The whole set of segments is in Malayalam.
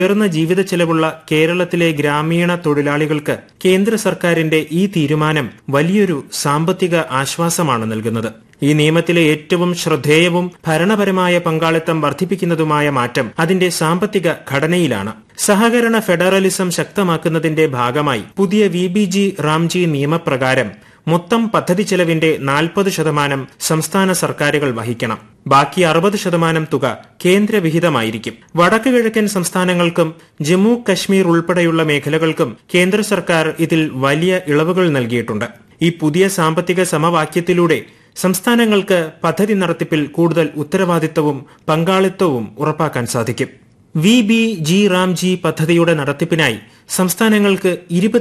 ഉയർന്ന ജീവിത ചെലവുള്ള കേരളത്തിലെ ഗ്രാമീണ തൊഴിലാളികൾക്ക് കേന്ദ്ര സർക്കാരിന്റെ ഈ തീരുമാനം വലിയൊരു സാമ്പത്തിക ആശ്വാസമാണ് നൽകുന്നത്. ഈ നിയമത്തിലെ ഏറ്റവും ശ്രദ്ധേയവും ഭരണപരമായ പങ്കാളിത്തം വർദ്ധിപ്പിക്കുന്നതുമായ മാറ്റം അതിന്റെ സാമ്പത്തിക ഘടനയിലാണ്. സഹകരണ ഫെഡറലിസം ശക്തമാക്കുന്നതിന്റെ ഭാഗമായി പുതിയ VBG റാംജി നിയമപ്രകാരം മൊത്തം പദ്ധതി ചെലവിന്റെ 40% സംസ്ഥാന സർക്കാരുകൾ വഹിക്കണം. ബാക്കി 60% തുക കേന്ദ്രവിഹിതമായിരിക്കും. വടക്ക് കിഴക്കൻ സംസ്ഥാനങ്ങൾക്കും ജമ്മു കശ്മീർ ഉൾപ്പെടെയുള്ള മേഖലകൾക്കും കേന്ദ്ര സർക്കാർ ഇതിൽ വലിയ ഇളവുകൾ നൽകിയിട്ടുണ്ട്. ഈ പുതിയ സാമ്പത്തിക സമവാക്യത്തിലൂടെ സംസ്ഥാനങ്ങൾക്ക് പദ്ധതി നടത്തിപ്പിൽ കൂടുതൽ ഉത്തരവാദിത്തവും പങ്കാളിത്തവും ഉറപ്പാക്കാൻ സാധിക്കും. VBG റാംജി പദ്ധതിയുടെ നടത്തിപ്പിനായി സംസ്ഥാനങ്ങൾക്ക്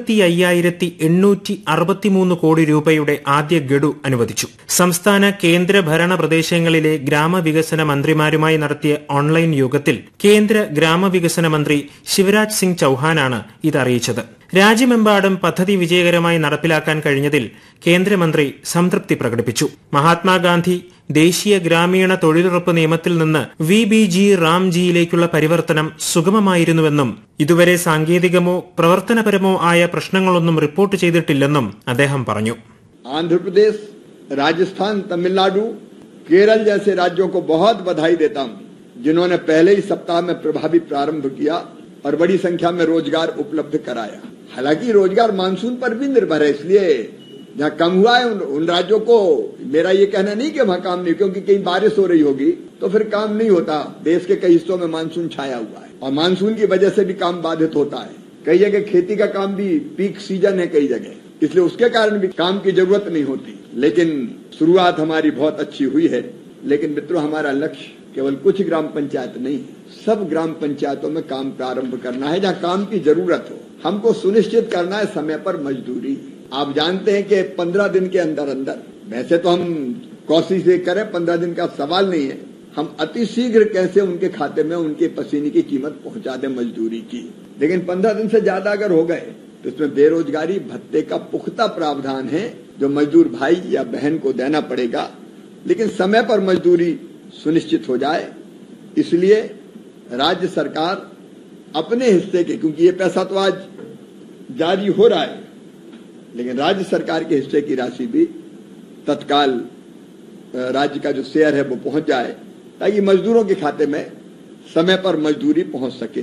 25,863 കോടി രൂപയുടെ ആദ്യ ഗഡു അനുവദിച്ചു. സംസ്ഥാന കേന്ദ്ര ഭരണ പ്രദേശങ്ങളിലെ ഗ്രാമവികസന മന്ത്രിമാരുമായി നടത്തിയ ഓൺലൈൻ യോഗത്തിൽ കേന്ദ്ര ഗ്രാമവികസന മന്ത്രി ശിവരാജ് സിംഗ് ചൌഹാനാണ് ഇതറിയിച്ചത്. രാജ്യമെമ്പാടും പദ്ധതി വിജയകരമായി നടപ്പിലാക്കാൻ കഴിഞ്ഞതിൽ കേന്ദ്രമന്ത്രി സംതൃപ്തി പ്രകടിപ്പിച്ചു. മഹാത്മാഗാന്ധി ദേശീയ ഗ്രാമീണ തൊഴിലുറപ്പ് നിയമത്തിൽ നിന്ന് VBG റാംജിയിലേക്കുള്ള പരിവർത്തനം സുഗമമായിരുന്നുവെന്നും ഇതുവരെ സാങ്കേതികമോ പ്രവർത്തനപരമോ ആയ പ്രശ്നങ്ങളൊന്നും റിപ്പോർട്ട് ചെയ്തിട്ടില്ലെന്നും അദ്ദേഹം പറഞ്ഞു. ആന്ധ്രാപ്രദേശ്, राजस्थान, तमिलनाडु, केरल जैसे राज्यों को बहुत बधाई देता हूं जिन्होंने पहले ही सप्ताह में प्रभावी प्रारंभ किया और बड़ी संख्या में रोजगार उपलब्ध कराया. हालांकि रोजगार मानसून पर भी निर्भर है, इसलिए जहां कम हुआ है उन राज्यों को मेरा ये कहना नहीं कि वहां काम नहीं, क्योंकि कहीं बारिश हो रही होगी तो फिर काम नहीं होता. देश के कई हिस्सों में मानसून छाया हुआ है और मानसून की वजह से भी काम बाधित होता है. कई जगह खेती का काम भी पीक सीजन है कई जगह, इसलिए उसके कारण भी काम की जरूरत नहीं होती. लेकिन शुरुआत हमारी बहुत अच्छी हुई है. लेकिन मित्रों, हमारा लक्ष्य केवल कुछ ग्राम पंचायत नहीं, सब ग्राम पंचायतों में काम प्रारंभ करना है जहां काम की जरूरत हो. हमको सुनिश्चित करना है समय पर मजदूरी. आप जानते हैं कि 15 दिन के अंदर अंदर, वैसे तो हम कोशिश से करें, 15 दिन का सवाल नहीं है, हम अति शीघ्र कैसे उनके खाते में उनके पसीने की कीमत पहुंचा दें मजदूरी की. लेकिन 15 दिन से ज्यादा अगर हो गए तो इसमें बेरोजगारी भत्ते का पुख्ता प्रावधान है जो मजदूर भाई या बहन को देना पड़ेगा. लेकिन समय पर मजदूरी सुनिश्चित हो जाए, इसलिए राज्य सरकार अपने हिस्से के, क्योंकि ये पैसा तो आज जारी हो रहा है, लेकिन राज्य सरकार के हिस्से की राशि भी तत्काल राज्य का जो शेयर है वो पहुंच जाए ताकि मजदूरों के खाते में समय पर मजदूरी पहुंच सके.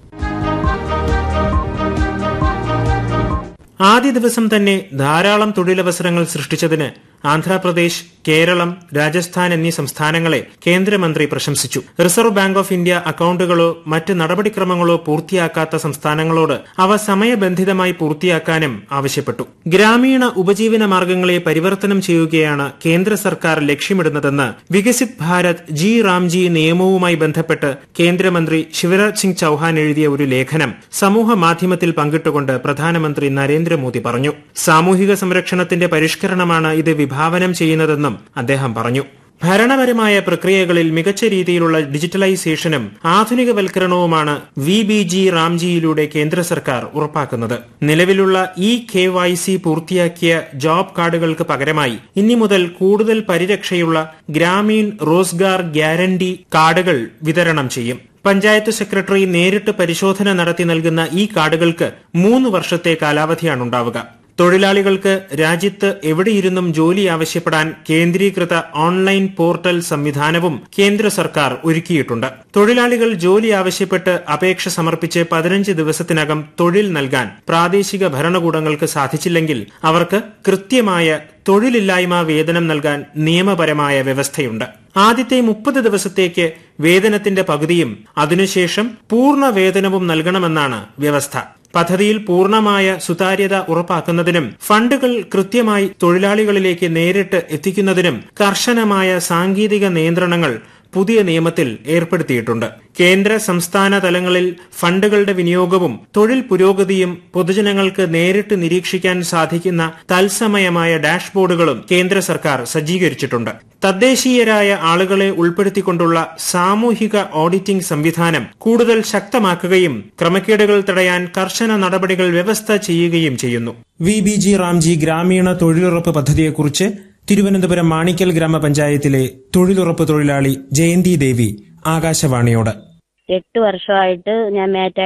ആദ്യ ദിവസം തന്നെ ധാരാളം തൊഴിലവസരങ്ങൾ സൃഷ്ടിച്ചതിന് ആന്ധ്രാപ്രദേശ്, കേരളം, രാജസ്ഥാൻ എന്നീ സംസ്ഥാനങ്ങളെ കേന്ദ്രമന്ത്രി പ്രശംസിച്ചു. റിസർവ് ബാങ്ക് ഓഫ് ഇന്ത്യ അക്കൌണ്ടുകളോ മറ്റ് നടപടിക്രമങ്ങളോ പൂർത്തിയാക്കാത്ത സംസ്ഥാനങ്ങളോട് അവ സമയബന്ധിതമായി പൂർത്തിയാക്കാനും ആവശ്യപ്പെട്ടു. ഗ്രാമീണ ഉപജീവന മാർഗങ്ങളെ പരിവർത്തനം ചെയ്യുകയാണ് കേന്ദ്ര സർക്കാർ ലക്ഷ്യമിടുന്നതെന്ന് വികസിത് ഭാരത് ജി റാംജി നിയമവുമായി ബന്ധപ്പെട്ട് കേന്ദ്രമന്ത്രി ശിവരാജ് സിംഗ് ചൌഹാൻ എഴുതിയ ഒരു ലേഖനം സമൂഹ മാധ്യമത്തിൽ പങ്കിട്ടുകൊണ്ട് പ്രധാനമന്ത്രി നരേന്ദ്രമോദി പറഞ്ഞു. സാമൂഹിക സംരക്ഷണത്തിന്റെ പരിഷ്കരണമാണ് ഇത് വിഭാവനം ചെയ്യുന്നതെന്നും അദ്ദേഹം പറഞ്ഞു. ഭരണപരമായ പ്രക്രിയകളിൽ മികച്ച രീതിയിലുള്ള ഡിജിറ്റലൈസേഷനും ആധുനികവൽക്കരണവുമാണ് VBG റാംജിയിലൂടെ കേന്ദ്ര സർക്കാർ ഉറപ്പാക്കുന്നത്. നിലവിലുള്ള KYC പൂർത്തിയാക്കിയ ജോബ് കാർഡുകൾക്ക് പകരമായി ഇനി മുതൽ കൂടുതൽ പരിരക്ഷയുള്ള ഗ്രാമീൺ റോസ്ഗാർ ഗ്യാരണ്ടി കാർഡുകൾ വിതരണം ചെയ്യും. പഞ്ചായത്ത് സെക്രട്ടറി നേരിട്ട് പരിശോധന നടത്തി നൽകുന്ന ഈ കാർഡുകൾക്ക് 3 വർഷത്തെ കാലാവധിയാണുണ്ടാവുക. തൊഴിലാളികൾക്ക് രാജ്യത്ത് എവിടെയിരുന്നും ജോലി ആവശ്യപ്പെടാൻ കേന്ദ്രീകൃത ഓൺലൈൻ പോർട്ടൽ സംവിധാനവും കേന്ദ്ര സർക്കാർ ഒരുക്കിയിട്ടുണ്ട്. തൊഴിലാളികൾ ജോലി ആവശ്യപ്പെട്ട് അപേക്ഷ സമർപ്പിച്ച് 15 ദിവസത്തിനകം തൊഴിൽ നൽകാൻ പ്രാദേശിക ഭരണകൂടങ്ങൾക്ക് സാധിച്ചില്ലെങ്കിൽ അവർക്ക് കൃത്യമായ തൊഴിലില്ലായ്മ വേതനം നൽകാൻ നിയമപരമായ വ്യവസ്ഥയുണ്ട്. ആദ്യത്തെ 30 ദിവസത്തേക്ക് വേതനത്തിന്റെ പകുതിയും അതിനുശേഷം പൂർണ്ണ വേതനവും നൽകണമെന്നാണ് വ്യവസ്ഥ. പദ്ധതിയിൽ പൂർണ്ണമായ സുതാര്യത ഉറപ്പാക്കുന്നതിനും ഫണ്ടുകൾ കൃത്യമായി തൊഴിലാളികളിലേക്ക് നേരിട്ട് എത്തിക്കുന്നതിനും കർശനമായ സാങ്കേതിക നിയന്ത്രണങ്ങൾ പുതിയ നിയമത്തിൽ ഏർപ്പെടുത്തിയിട്ടുണ്ട്. കേന്ദ്ര സംസ്ഥാന തലങ്ങളിൽ ഫണ്ടുകളുടെ വിനിയോഗവും തൊഴിൽ പുരോഗതിയും പൊതുജനങ്ങൾക്ക് നേരിട്ട് നിരീക്ഷിക്കാൻ സാധിക്കുന്ന തത്സമയമായ ഡാഷ്ബോർഡുകളും കേന്ദ്ര സർക്കാർ സജ്ജീകരിച്ചിട്ടുണ്ട്. തദ്ദേശീയരായ ആളുകളെ ഉൾപ്പെടുത്തിക്കൊണ്ടുള്ള സാമൂഹിക ഓഡിറ്റിംഗ് സംവിധാനം കൂടുതൽ ശക്തമാക്കുകയും ക്രമക്കേടുകൾ തടയാൻ കർശന നടപടികൾ വ്യവസ്ഥ ചെയ്യുകയും ചെയ്യുന്നു. VBG റാംജി ഗ്രാമീണ തൊഴിലുറപ്പ് പദ്ധതിയെക്കുറിച്ച് തിരുവനന്തപുരം മാണിക്കൽ ഗ്രാമപഞ്ചായത്തിലെ തൊഴിലുറപ്പ് തൊഴിലാളി ജയന്തി ദേവി ആകാശവാണിയോട്. 8 വർഷമായിട്ട് ഞാൻ